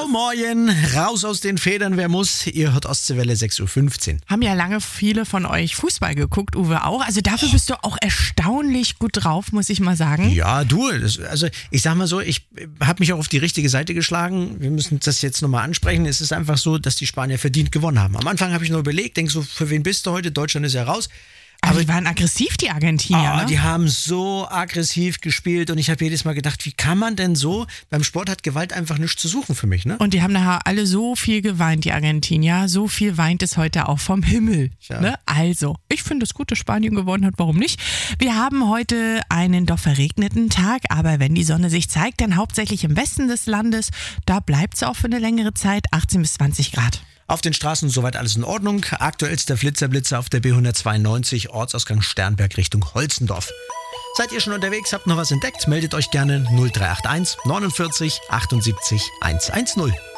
Morgen, raus aus den Federn, wer muss. Ihr hört Ostseewelle 6.15 Uhr. Haben ja lange viele von euch Fußball geguckt, Uwe auch. Also dafür bist du auch erstaunlich gut drauf, muss ich mal sagen. Ja, du, also ich sag mal so, ich habe mich auch auf die richtige Seite geschlagen. Wir müssen das jetzt nochmal ansprechen. Es ist einfach so, dass die Spanier verdient gewonnen haben. Am Anfang habe ich nur überlegt, denke so, für wen bist du heute? Deutschland ist ja raus. Aber die waren aggressiv, die Argentinier, ne? Die haben so aggressiv gespielt und ich habe jedes Mal gedacht, wie kann man denn so? Beim Sport hat Gewalt einfach nichts zu suchen für mich, ne? Und die haben nachher alle so viel geweint, die Argentinier. So viel weint es heute auch vom Himmel. Ja. Ne? Also, ich finde es gut, dass Spanien gewonnen hat. Warum nicht? Wir haben heute einen doch verregneten Tag, aber wenn die Sonne sich zeigt, dann hauptsächlich im Westen des Landes. Da bleibt es auch für eine längere Zeit, 18 bis 20 Grad. Auf den Straßen soweit alles in Ordnung. Aktuellster Flitzerblitzer auf der B192, Ortsausgang Sternberg Richtung Holzendorf. Seid ihr schon unterwegs, habt noch was entdeckt? Meldet euch gerne 0381 49 78 110.